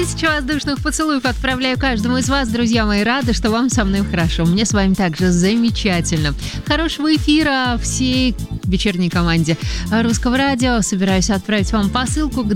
1000 воздушных поцелуев отправляю каждому из вас, друзья мои. Рада, что вам со мной хорошо. Мне с вами также замечательно. Хорошего эфира всей вечерней команде Русского радио. Собираюсь отправить вам посылку